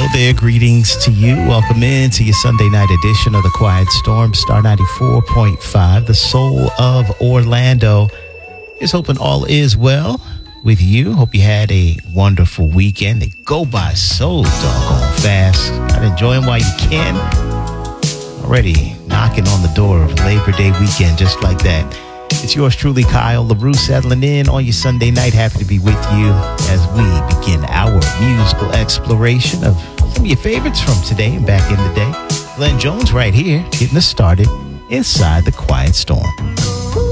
there, greetings to you. Welcome in to your Sunday night edition of the Quiet Storm, Star 94.5, the soul of Orlando. Just hoping all is well with you. Hope you had a wonderful weekend. They go by so doggone fast. Gotta enjoy them while you can. Already knocking on the door of Labor Day weekend just like that. It's yours truly, Kyle LaRue, settling in on your Sunday night. Happy to be with you as we begin our musical exploration of some of your favorites from today and back in the day. Glenn Jones right here, getting us started inside the Quiet Storm.